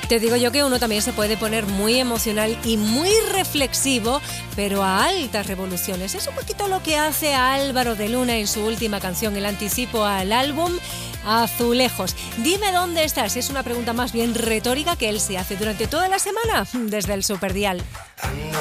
Te digo yo que uno también se puede poner muy emocional y muy reflexivo, pero a altas revoluciones. Es un poquito lo que hace Álvaro de Luna en su última canción, el anticipo al álbum Azulejos. Dime dónde estás. Es una pregunta más bien retórica que él se hace durante toda la semana desde el Superdial. Ando